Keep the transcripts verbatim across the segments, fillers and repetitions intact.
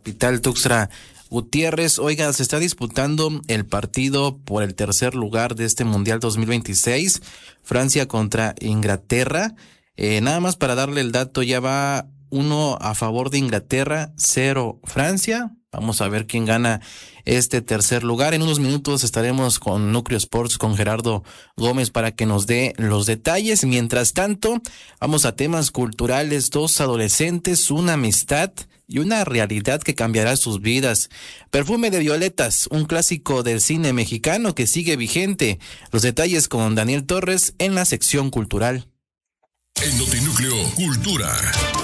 capital Tuxtla Gutiérrez. Oiga, se está disputando el partido por el tercer lugar de este Mundial dos mil veintiséis, Francia contra Inglaterra. Eh, nada más para darle el dato, ya va uno a favor de Inglaterra, cero Francia. Vamos a ver quién gana este tercer lugar. En unos minutos estaremos con Núcleo Sports, con Gerardo Gómez, para que nos dé los detalles. Mientras tanto, vamos a temas culturales. Dos adolescentes, una amistad y una realidad que cambiará sus vidas. Perfume de violetas, un clásico del cine mexicano que sigue vigente. Los detalles con Daniel Torres en la sección cultural. En Notinúcleo Cultura.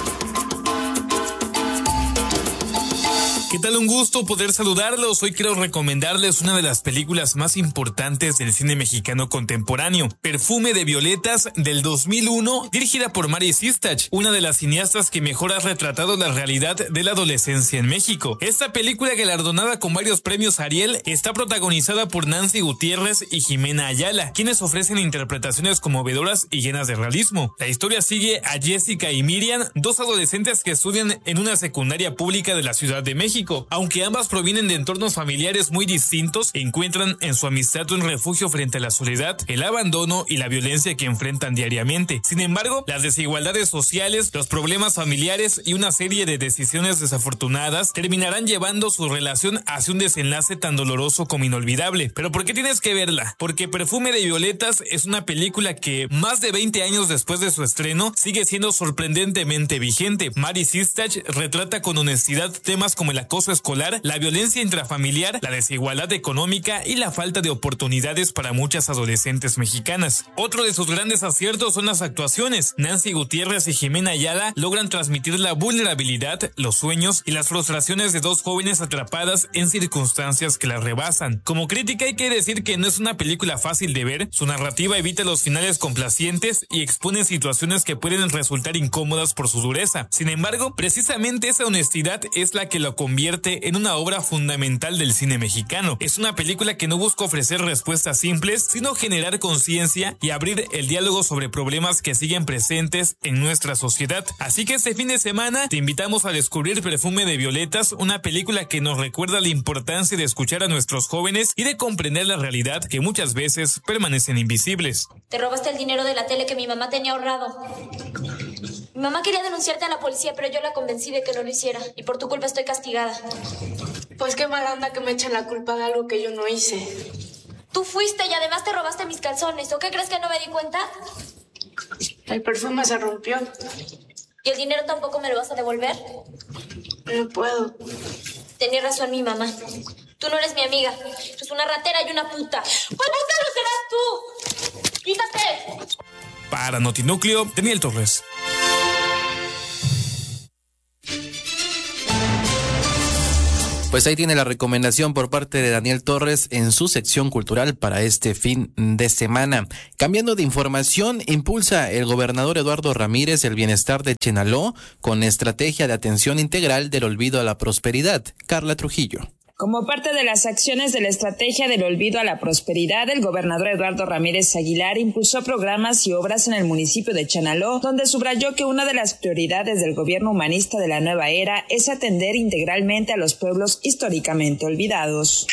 ¿Qué tal? Un gusto poder saludarlos. Hoy quiero recomendarles una de las películas más importantes del cine mexicano contemporáneo, Perfume de Violetas, del dos mil uno, dirigida por Mari Sistach, una de las cineastas que mejor ha retratado la realidad de la adolescencia en México. Esta película, galardonada con varios premios Ariel, está protagonizada por Nancy Gutiérrez y Jimena Ayala, quienes ofrecen interpretaciones conmovedoras y llenas de realismo. La historia sigue a Jessica y Miriam, dos adolescentes que estudian en una secundaria pública de la Ciudad de México. Aunque ambas provienen de entornos familiares muy distintos, encuentran en su amistad un refugio frente a la soledad, el abandono y la violencia que enfrentan diariamente. Sin embargo, las desigualdades sociales, los problemas familiares y una serie de decisiones desafortunadas terminarán llevando su relación hacia un desenlace tan doloroso como inolvidable. ¿Pero por qué tienes que verla? Porque Perfume de Violetas es una película que, más de veinte años después de su estreno, sigue siendo sorprendentemente vigente. Mari Sistach retrata con honestidad temas como el acoso escolar, la violencia intrafamiliar, la desigualdad económica y la falta de oportunidades para muchas adolescentes mexicanas. Otro de sus grandes aciertos son las actuaciones. Nancy Gutiérrez y Jimena Ayala logran transmitir la vulnerabilidad, los sueños y las frustraciones de dos jóvenes atrapadas en circunstancias que las rebasan. Como crítica hay que decir que no es una película fácil de ver, su narrativa evita los finales complacientes y expone situaciones que pueden resultar incómodas por su dureza. Sin embargo, precisamente esa honestidad es la que lo convierte en una obra fundamental del cine mexicano. Es una película que no busca ofrecer respuestas simples, sino generar conciencia y abrir el diálogo sobre problemas que siguen presentes en nuestra sociedad. Así que este fin de semana te invitamos a descubrir Perfume de Violetas, una película que nos recuerda la importancia de escuchar a nuestros jóvenes y de comprender la realidad que muchas veces permanecen invisibles. Te robaste el dinero de la tele que mi mamá tenía ahorrado. Mi mamá quería denunciarte a la policía, pero yo la convencí de que no lo hiciera. Y por tu culpa estoy castigada. Pues qué mala onda que me echen la culpa de algo que yo no hice. Tú fuiste y además te robaste mis calzones. ¿O qué crees que no me di cuenta? El perfume se rompió. ¿Y el dinero tampoco me lo vas a devolver? No puedo. Tenía razón mi mamá. Tú no eres mi amiga. Eres una ratera y una puta. ¡Pues puta lo serás tú! ¡Quítate! Para Notinúcleo, Daniel Torres. Pues ahí tiene la recomendación por parte de Daniel Torres en su sección cultural para este fin de semana. Cambiando de información, impulsa el gobernador Eduardo Ramírez el bienestar de Chenaló con estrategia de atención integral del olvido a la prosperidad. Carla Trujillo. Como parte de las acciones de la estrategia del olvido a la prosperidad, el gobernador Eduardo Ramírez Aguilar impulsó programas y obras en el municipio de Chenaló, donde subrayó que una de las prioridades del gobierno humanista de la nueva era es atender integralmente a los pueblos históricamente olvidados.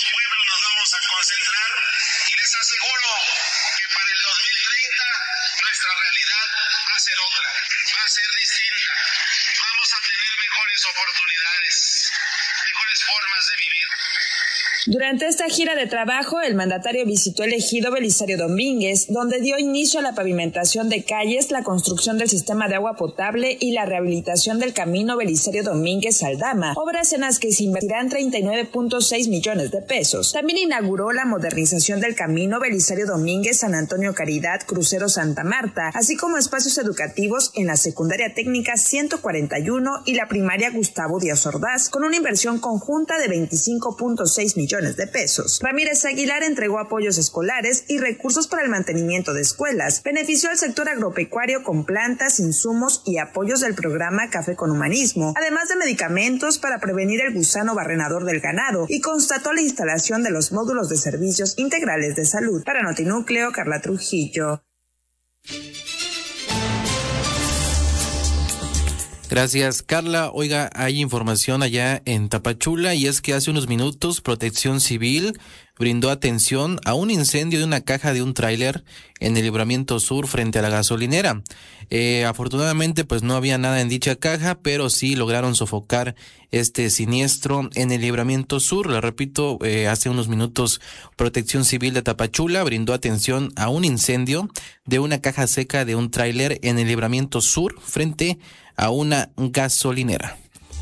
Durante esta gira de trabajo, el mandatario visitó el ejido Belisario Domínguez, donde dio inicio a la pavimentación de calles, la construcción del sistema de agua potable y la rehabilitación del camino Belisario Domínguez-Aldama, obras en las que se invertirán treinta y nueve punto seis millones de pesos. También inauguró la modernización del camino Belisario Domínguez-San Antonio Caridad Crucero Santa Marta, así como espacios educativos en la secundaria técnica ciento cuarenta y uno y la primaria Gustavo Díaz Ordaz, con una inversión conjunta de veinticinco punto seis millones de pesos. Ramírez Aguilar entregó apoyos escolares y recursos para el mantenimiento de escuelas. Benefició al sector agropecuario con plantas, insumos y apoyos del programa Café con Humanismo, además de medicamentos para prevenir el gusano barrenador del ganado, y constató la instalación de los módulos de servicios integrales de salud. Para Notinúcleo, Carla Trujillo. Gracias, Carla. Oiga, hay información allá en Tapachula y es que hace unos minutos Protección Civil brindó atención a un incendio de una caja de un tráiler en el Libramiento Sur frente a la gasolinera. Eh, afortunadamente, pues no había nada en dicha caja, pero sí lograron sofocar este siniestro en el Libramiento Sur. Le repito, eh, hace unos minutos Protección Civil de Tapachula brindó atención a un incendio de una caja seca de un tráiler en el Libramiento Sur frente a una gasolinera.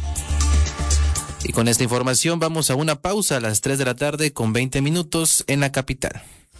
Y con esta información vamos a una pausa a las tres de la tarde con veinte minutos en la capital.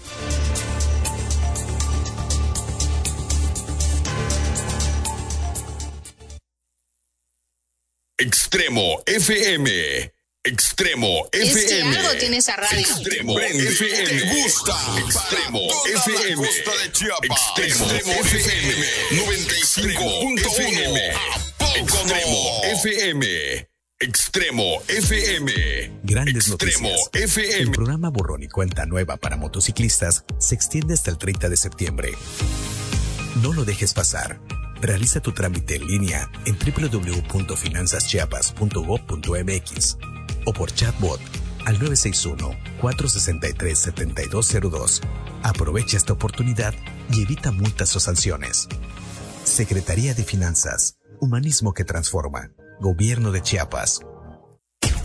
Extremo F M. Extremo F M. Es que algo tiene esa radio. Extremo F M. ¿Te gusta? Extremo F M. Extremo F M. noventa y cinco punto uno. Extremo F M. Extremo F M. Grandes Extremo noticias. F M. El programa Borrón y Cuenta Nueva para motociclistas se extiende hasta el treinta de septiembre. No lo dejes pasar. Realiza tu trámite en línea en doble u doble u doble u punto finanzas chiapas punto gob punto eme equis o por chatbot al nueve seis uno, cuatro seis tres, siete dos cero dos. Aprovecha esta oportunidad y evita multas o sanciones. Secretaría de Finanzas. Humanismo que transforma. Gobierno de Chiapas.